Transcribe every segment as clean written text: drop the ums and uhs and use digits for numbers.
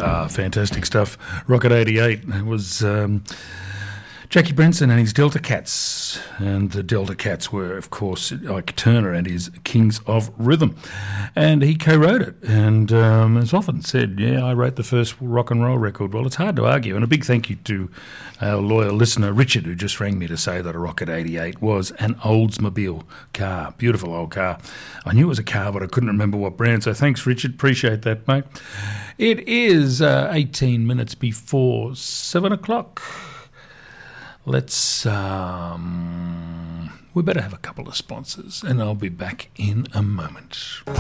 Fantastic stuff. Rocket 88. It was Jackie Brenson and his Delta Cats. And the Delta Cats were, of course, Ike Turner and his Kings of Rhythm. And he co-wrote it. And as often said, I wrote the first rock and roll record. Well, it's hard to argue. And a big thank you to our loyal listener, Richard, who just rang me to say that a Rocket 88 was an Oldsmobile car. Beautiful old car. I knew it was a car, but I couldn't remember what brand. So thanks, Richard. Appreciate that, mate. It is 18 minutes before 7 o'clock. Let's, we better have a couple of sponsors, and I'll be back in a moment.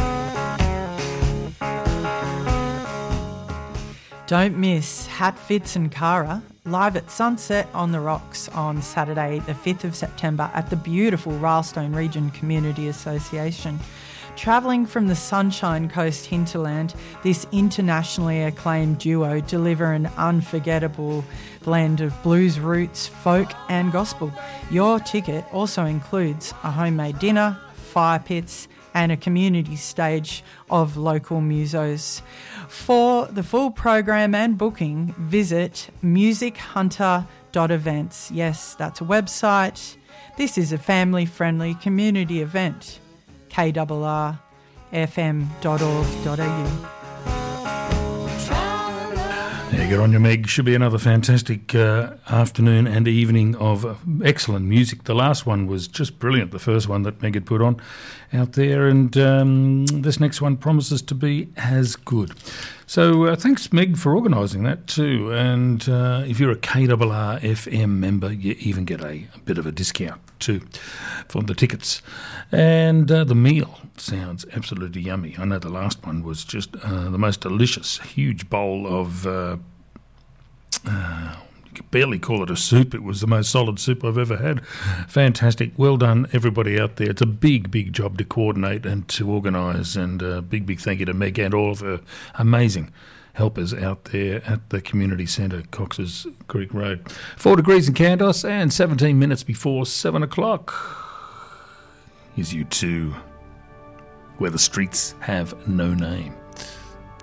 Don't miss Hatfits and Cara live at Sunset on the Rocks on Saturday, the 5th of September at the beautiful Rylestone Region Community Association. Travelling from the Sunshine Coast hinterland, this internationally acclaimed duo deliver an unforgettable blend of blues roots, folk and gospel. Your ticket also includes a homemade dinner, fire pits and a community stage of local musos. For the full program and booking, visit musichunter.events. Yes, that's a website. This is a family-friendly community event. KRRFM.org.au. Yeah, get on your Meg. Should be another fantastic afternoon and evening of excellent music. The last one was just brilliant, the first one that Meg had put on out there, and this next one promises to be as good. So thanks, Meg, for organising that too. And if you're a KRRFM member, you even get a bit of a discount too for the tickets. And the meal sounds absolutely yummy. I know the last one was just the most delicious, huge bowl of, you could barely call it a soup. It was the most solid soup I've ever had. Fantastic. Well done, everybody out there. It's a big, big job to coordinate and to organise. And a big, big thank you to Meg and all of her amazing helpers out there at the community centre, Cox's Creek Road. 4 degrees in Kandos and 17 minutes before 7 o'clock. Here's U2, Where the Streets Have No Name.